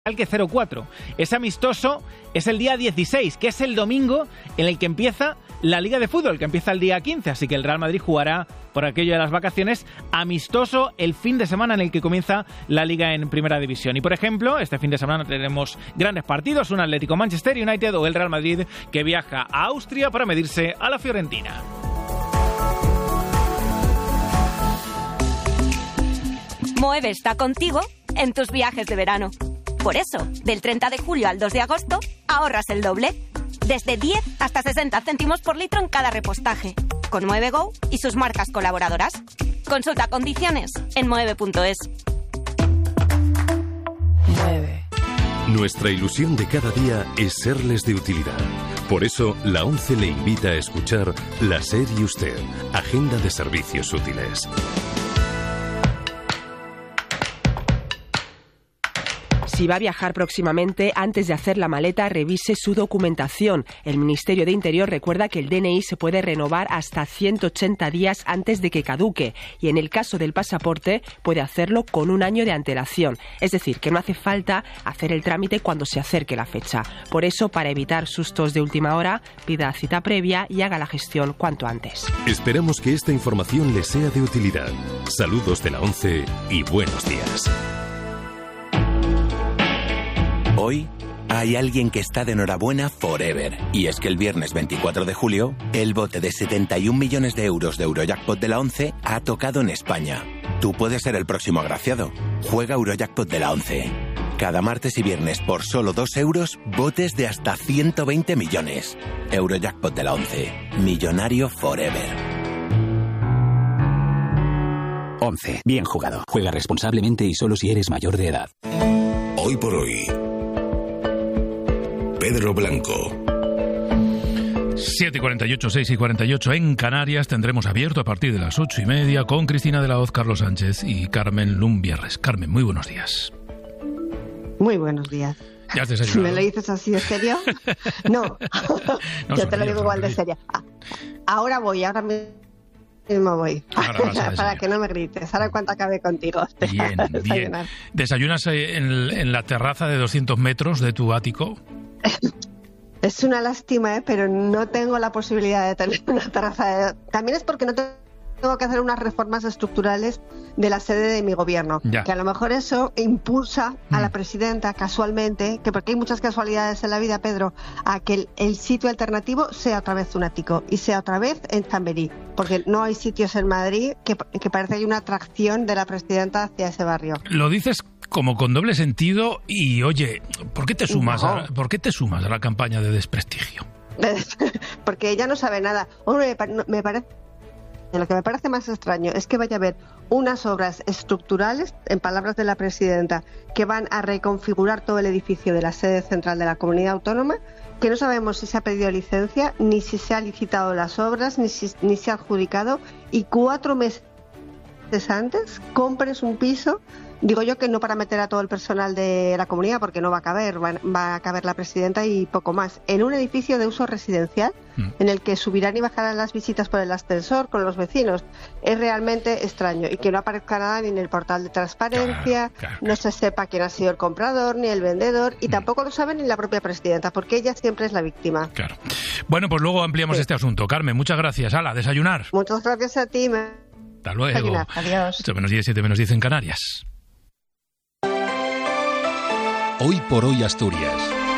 que 0-4. Ese amistoso es el día 16, que es el domingo en el que empieza la Liga de Fútbol, que empieza el día 15, así que el Real Madrid jugará por aquello de las vacaciones amistoso el fin de semana en el que comienza la Liga en Primera División. Y por ejemplo, este fin de semana tenemos grandes partidos, un Atlético Manchester United o el Real Madrid que viaja a Austria para medirse a la Fiorentina. Moeve está contigo en tus viajes de verano. Por eso, del 30 de julio al 2 de agosto, ahorras el doble. Desde 10 hasta 60 céntimos por litro en cada repostaje. Con Moeve Go y sus marcas colaboradoras. Consulta condiciones en moeve.es. Moeve. Nuestra ilusión de cada día es serles de utilidad. Por eso, la ONCE le invita a escuchar La SER y Usted, Agenda de Servicios Útiles. Si va a viajar próximamente, antes de hacer la maleta, revise su documentación. El Ministerio de Interior recuerda que el DNI se puede renovar hasta 180 días antes de que caduque y en el caso del pasaporte puede hacerlo con un año de antelación. Es decir, que no hace falta hacer el trámite cuando se acerque la fecha. Por eso, para evitar sustos de última hora, pida cita previa y haga la gestión cuanto antes. Esperamos que esta información le sea de utilidad. Saludos de la ONCE y buenos días. Hoy hay alguien que está de enhorabuena forever. Y es que el viernes 24 de julio, el bote de 71 millones de euros de Eurojackpot de la ONCE ha tocado en España. Tú puedes ser el próximo agraciado. Juega Eurojackpot de la ONCE. Cada martes y viernes por solo 2 euros, botes de hasta 120 millones. Eurojackpot de la ONCE. Millonario forever. 11. Bien jugado. Juega responsablemente y solo si eres mayor de edad. Hoy por hoy. Pedro Blanco. 7:48, 6:48 en Canarias. Tendremos abierto a partir de las 8:30 con Cristina de la Hoz, Carlos Sánchez y Carmen Lumbierres. Carmen, muy buenos días. Muy buenos días. ¿Ya has desayunado? ¿Me lo dices así de serio? No, yo te lo digo igual de serio. Ahora mismo voy. Para que no me grites. Ahora cuando acabe contigo. Bien. ¿Desayunas en la terraza de 200 metros de tu ático? Es una lástima, pero no tengo la posibilidad de tener una terraza. También es porque no tengo que hacer unas reformas estructurales de la sede de mi gobierno. Ya. Que a lo mejor eso impulsa a la presidenta casualmente, que porque hay muchas casualidades en la vida, Pedro, a que el sitio alternativo sea otra vez un ático y sea otra vez en Chamberí. Porque no hay sitios en Madrid que parece que hay una atracción de la presidenta hacia ese barrio. Lo dices como con doble sentido y, oye, ¿por qué te sumas a la campaña de desprestigio? Porque ella no sabe nada. Hombre, me parece... Lo que me parece más extraño es que vaya a haber unas obras estructurales, en palabras de la presidenta, que van a reconfigurar todo el edificio de la sede central de la comunidad autónoma, que no sabemos si se ha pedido licencia, ni si se ha licitado las obras, ni se ha adjudicado, y 4 meses antes compres un piso. Digo yo que no para meter a todo el personal de la comunidad, porque no va a caber, va a caber la presidenta y poco más, en un edificio de uso residencial en el que subirán y bajarán las visitas por el ascensor con los vecinos. Es realmente extraño y que no aparezca nada ni en el portal de transparencia, claro. No se sepa quién ha sido el comprador ni el vendedor y tampoco lo sabe ni la propia presidenta, porque ella siempre es la víctima. Claro. Bueno, pues luego ampliamos este asunto. Carmen, muchas gracias. Hala, desayunar. Muchas gracias a ti. Hasta luego. Desayunar. Adiós. 8:10, 7:10 en Canarias. Hoy por hoy Asturias.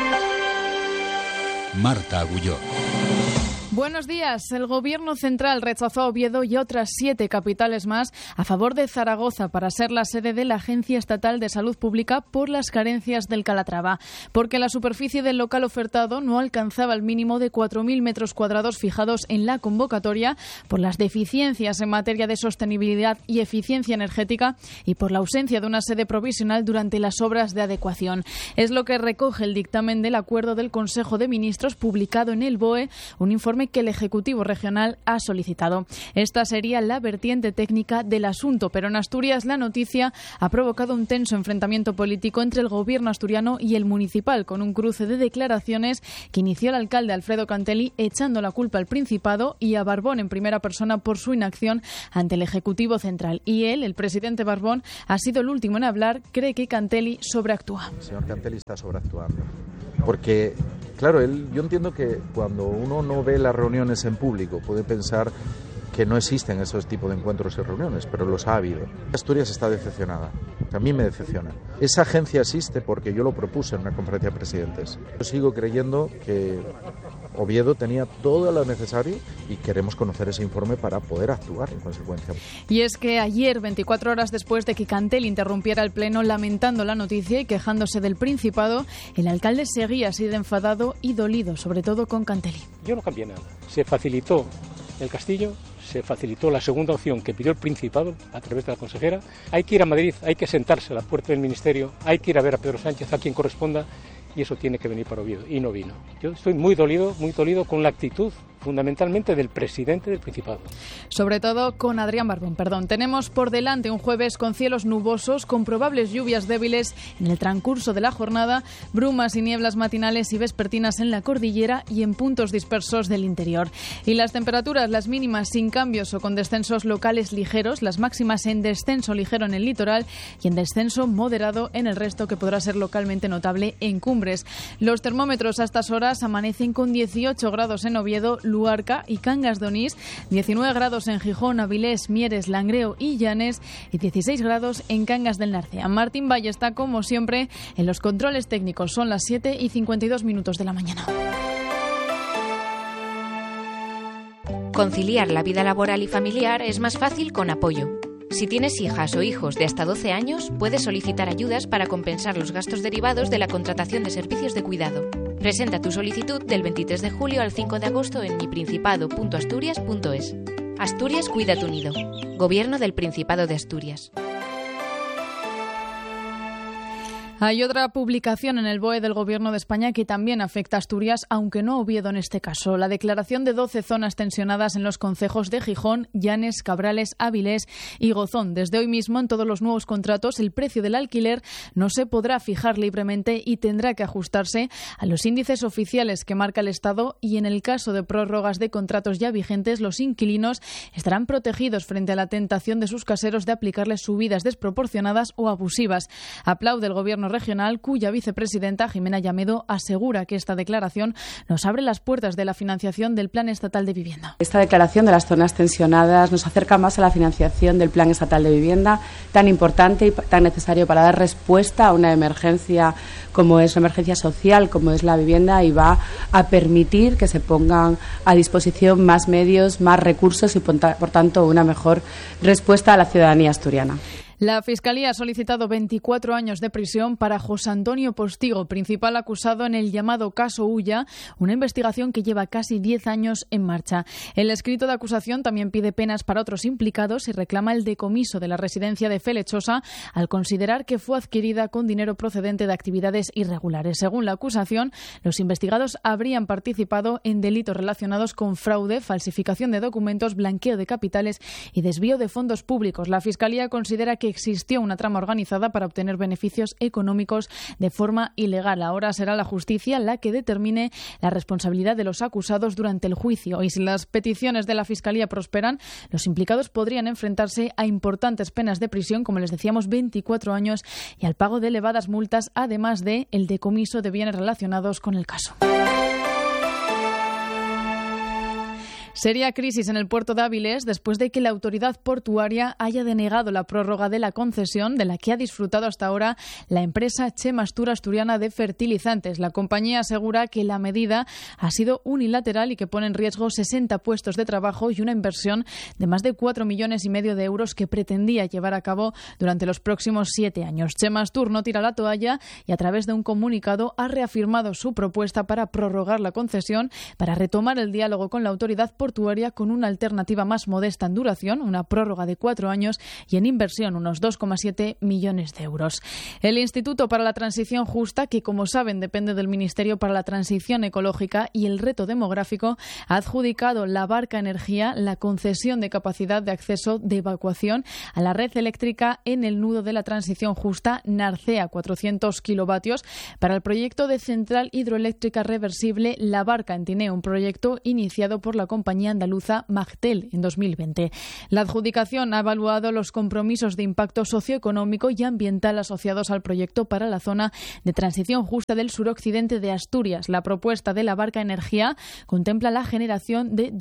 Marta Agulló. Buenos días. El Gobierno central rechazó a Oviedo y otras 7 capitales más a favor de Zaragoza para ser la sede de la Agencia Estatal de Salud Pública por las carencias del Calatrava, porque la superficie del local ofertado no alcanzaba el mínimo de 4.000 metros cuadrados fijados en la convocatoria, por las deficiencias en materia de sostenibilidad y eficiencia energética y por la ausencia de una sede provisional durante las obras de adecuación. Es lo que recoge el dictamen del acuerdo del Consejo de Ministros publicado en el BOE, un informe informe que el Ejecutivo Regional ha solicitado. Esta sería la vertiente técnica del asunto, pero en Asturias la noticia ha provocado un tenso enfrentamiento político entre el gobierno asturiano y el municipal, con un cruce de declaraciones que inició el alcalde Alfredo Cantelli echando la culpa al Principado y a Barbón en primera persona por su inacción ante el Ejecutivo Central. Y él, el presidente Barbón, ha sido el último en hablar, cree que Cantelli sobreactúa. El señor Cantelli está sobreactuando, porque, claro, yo entiendo que cuando uno no ve las reuniones en público puede pensar que no existen esos tipos de encuentros y reuniones, pero los ha habido. Asturias está decepcionada, a mí me decepciona. Esa agencia existe porque yo lo propuse en una conferencia de presidentes. Yo sigo creyendo que Oviedo tenía todo lo necesario y queremos conocer ese informe para poder actuar en consecuencia. Y es que ayer, 24 horas después de que Cantelli interrumpiera el pleno lamentando la noticia y quejándose del Principado, el alcalde seguía así de enfadado y dolido, sobre todo con Cantelli. Yo no cambié nada. Se facilitó el castillo, se facilitó la segunda opción que pidió el Principado a través de la consejera. Hay que ir a Madrid, hay que sentarse a la puerta del Ministerio, hay que ir a ver a Pedro Sánchez, a quien corresponda, y eso tiene que venir para Oviedo, y no vino. Yo estoy muy dolido con la actitud fundamentalmente del presidente del Principado. Sobre todo con Adrián Barbón, Tenemos por delante un jueves con cielos nubosos, con probables lluvias débiles en el transcurso de la jornada, brumas y nieblas matinales y vespertinas en la cordillera y en puntos dispersos del interior. Y las temperaturas, las mínimas sin cambios o con descensos locales ligeros, las máximas en descenso ligero en el litoral y en descenso moderado en el resto, que podrá ser localmente notable en cumbres. Los termómetros a estas horas amanecen con 18 grados en Oviedo, Luarca y Cangas de Onís, 19 grados en Gijón, Avilés, Mieres, Langreo y Llanes y 16 grados en Cangas del Narcea. Martín Valle está, como siempre, en los controles técnicos. Son las 7:52 de la mañana. Conciliar la vida laboral y familiar es más fácil con Apoyo. Si tienes hijas o hijos de hasta 12 años, puedes solicitar ayudas para compensar los gastos derivados de la contratación de servicios de cuidado. Presenta tu solicitud del 23 de julio al 5 de agosto en miprincipado.asturias.es. Asturias cuida tu nido. Gobierno del Principado de Asturias. Hay otra publicación en el BOE del Gobierno de España que también afecta a Asturias, aunque no a Oviedo en este caso. La declaración de 12 zonas tensionadas en los concejos de Gijón, Llanes, Cabrales, Avilés y Gozón. Desde hoy mismo, en todos los nuevos contratos, el precio del alquiler no se podrá fijar libremente y tendrá que ajustarse a los índices oficiales que marca el Estado, y en el caso de prórrogas de contratos ya vigentes, los inquilinos estarán protegidos frente a la tentación de sus caseros de aplicarles subidas desproporcionadas o abusivas. Aplaude el Gobierno regional, cuya vicepresidenta Jimena Llamedo asegura que esta declaración nos abre las puertas de la financiación del Plan Estatal de Vivienda. Esta declaración de las zonas tensionadas nos acerca más a la financiación del Plan Estatal de Vivienda, tan importante y tan necesario para dar respuesta a una emergencia como es la emergencia social, como es la vivienda, y va a permitir que se pongan a disposición más medios, más recursos y, por tanto, una mejor respuesta a la ciudadanía asturiana. La Fiscalía ha solicitado 24 años de prisión para José Antonio Postigo, principal acusado en el llamado caso Ulla, una investigación que lleva casi 10 años en marcha. El escrito de acusación también pide penas para otros implicados y reclama el decomiso de la residencia de Felechosa al considerar que fue adquirida con dinero procedente de actividades irregulares. Según la acusación, los investigados habrían participado en delitos relacionados con fraude, falsificación de documentos, blanqueo de capitales y desvío de fondos públicos. La Fiscalía considera que existió una trama organizada para obtener beneficios económicos de forma ilegal. Ahora será la justicia la que determine la responsabilidad de los acusados durante el juicio. Y si las peticiones de la Fiscalía prosperan, los implicados podrían enfrentarse a importantes penas de prisión, como les decíamos, 24 años, y al pago de elevadas multas, además de el decomiso de bienes relacionados con el caso. Seria crisis en el puerto de Avilés después de que la autoridad portuaria haya denegado la prórroga de la concesión de la que ha disfrutado hasta ahora la empresa Chemastur Asturiana de Fertilizantes. La compañía asegura que la medida ha sido unilateral y que pone en riesgo 60 puestos de trabajo y una inversión de más de 4,5 millones de euros que pretendía llevar a cabo durante los próximos 7 años. Chemastur no tira la toalla y, a través de un comunicado, ha reafirmado su propuesta para prorrogar la concesión, para retomar el diálogo con la autoridad portuaria portuaria con una alternativa más modesta en duración, una prórroga de 4 años y en inversión unos 2,7 millones de euros. El Instituto para la Transición Justa, que como saben depende del Ministerio para la Transición Ecológica y el Reto Demográfico, ha adjudicado la Barca Energía la concesión de capacidad de acceso de evacuación a la red eléctrica en el nudo de la transición justa Narcea, 400 kilovatios, para el proyecto de central hidroeléctrica reversible La Barca en Tineo, un proyecto iniciado por la compañía andaluza Magtel en 2020. La adjudicación ha evaluado los compromisos de impacto socioeconómico y ambiental asociados al proyecto para la zona de transición justa del suroccidente de Asturias. La propuesta de La Barca Energía contempla la generación de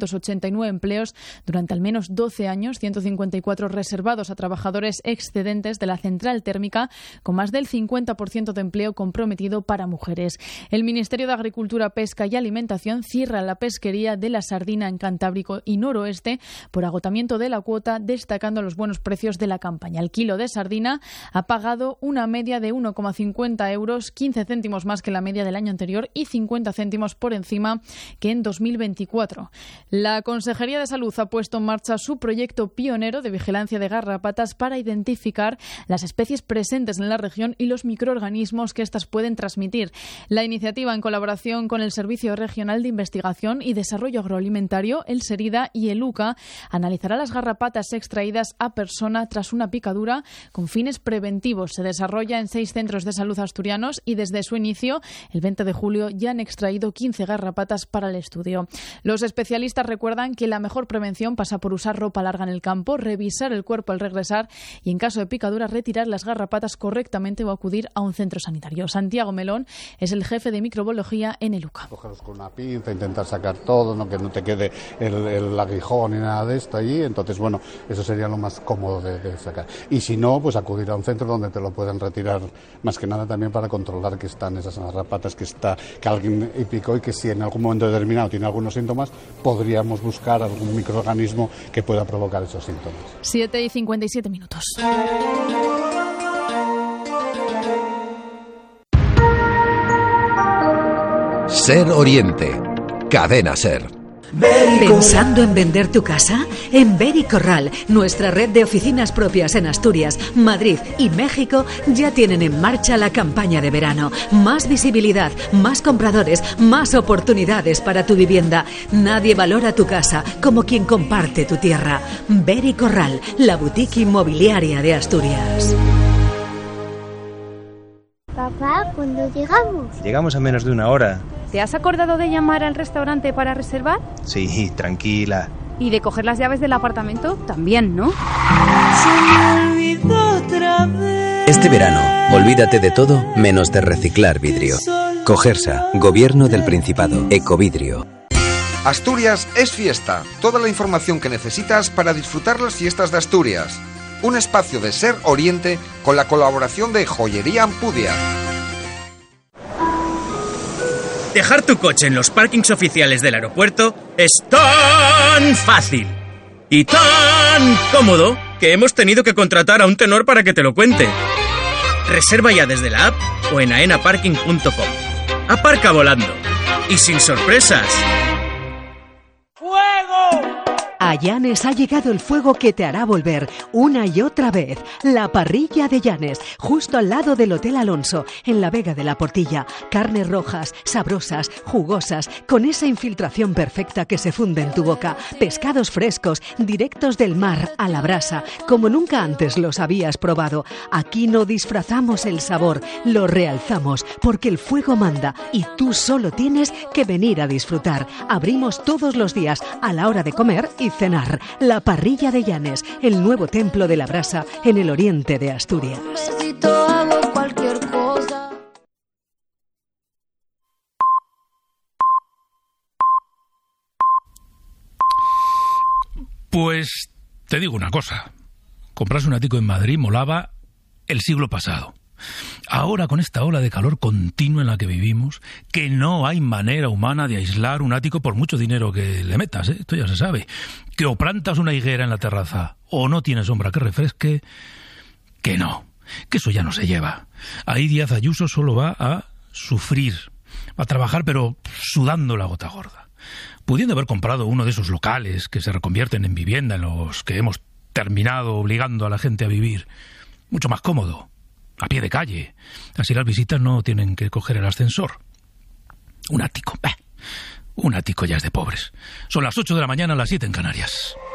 289 empleos durante al menos 12 años, 154 reservados a trabajadores excedentes de la central térmica, con más del 50% de empleo comprometido para mujeres. El Ministerio de Agricultura, Pesca y Alimentación cierra la pesquería de la sardina en Cantábrico y Noroeste por agotamiento de la cuota, destacando los buenos precios de la campaña. El kilo de sardina ha pagado una media de 1,50 euros, 15 céntimos más que la media del año anterior y 50 céntimos por encima que en 2024. La Consejería de Salud ha puesto en marcha su proyecto pionero de vigilancia de garrapatas para identificar las especies presentes en la región y los microorganismos que éstas pueden transmitir. La iniciativa, en colaboración con el Servicio Regional de Investigación y Desarrollo Agroalimentario, el SERIDA y el UCA, analizará las garrapatas extraídas a persona tras una picadura con fines preventivos. Se desarrolla en 6 centros de salud asturianos y desde su inicio, el 20 de julio, ya han extraído 15 garrapatas para el estudio. Los especialistas recuerdan que la mejor prevención pasa por usar ropa larga en el campo, revisar el cuerpo al regresar y, en caso de picadura, retirar las garrapatas correctamente o acudir a un centro sanitario. Santiago Melón es el jefe de microbiología en el UCA. Cogerlos con una pinza, intentar sacar todo, ¿no? Que no te quede el aguijón ni nada de esto allí. Entonces, bueno, eso sería lo más cómodo de sacar. Y si no, pues acudir a un centro donde te lo puedan retirar, más que nada también para controlar que están esas garrapatas, que alguien picó y que si en algún momento determinado tiene algunos síntomas, podríamos buscar algún microorganismo que pueda provocar esos síntomas. 7:57 minutos. Ser Oriente, Cadena Ser. ¿Pensando en vender tu casa? En Vericorral, nuestra red de oficinas propias en Asturias, Madrid y México, ya tienen en marcha la campaña de verano. Más visibilidad, más compradores, más oportunidades para tu vivienda. Nadie valora tu casa como quien comparte tu tierra. Vericorral, la boutique inmobiliaria de Asturias. Papá, ¿cuándo llegamos? Llegamos en menos de una hora. ¿Te has acordado de llamar al restaurante para reservar? Sí, tranquila. ¿Y de coger las llaves del apartamento? También, ¿no? Este verano, olvídate de todo menos de reciclar vidrio. Cogersa, Gobierno del Principado, Ecovidrio. Asturias es fiesta. Toda la información que necesitas para disfrutar las fiestas de Asturias. Un espacio de Ser Oriente con la colaboración de Joyería Ampudia. Dejar tu coche en los parkings oficiales del aeropuerto es tan fácil y tan cómodo que hemos tenido que contratar a un tenor para que te lo cuente. Reserva ya desde la app o en aenaparking.com. Aparca volando y sin sorpresas. A Llanes ha llegado el fuego que te hará volver una y otra vez. La parrilla de Llanes, justo al lado del Hotel Alonso, en la Vega de la Portilla. Carnes rojas, sabrosas, jugosas, con esa infiltración perfecta que se funde en tu boca. Pescados frescos, directos del mar a la brasa, como nunca antes los habías probado. Aquí no disfrazamos el sabor, lo realzamos, porque el fuego manda y tú solo tienes que venir a disfrutar. Abrimos todos los días a la hora de comer y cenar. La parrilla de Llanes, el nuevo templo de la brasa en el oriente de Asturias. Pues te digo una cosa. Comprarse un ático en Madrid molaba el siglo pasado. Ahora, con esta ola de calor continua en la que vivimos, que no hay manera humana de aislar un ático por mucho dinero que le metas, ¿eh? Esto ya se sabe. Que o plantas una higuera en la terraza o no tiene sombra que refresque, que no, que eso ya no se lleva. Ahí Díaz Ayuso solo va a sufrir, va a trabajar pero sudando la gota gorda. pudiendo haber comprado uno de esos locales que se reconvierten en vivienda en los que hemos terminado obligando a la gente a vivir. Mucho más cómodo, a pie de calle. Así las visitas no tienen que coger el ascensor. Un ático. Un ático ya es de pobres. Son las 8 de la mañana, las 7 en Canarias.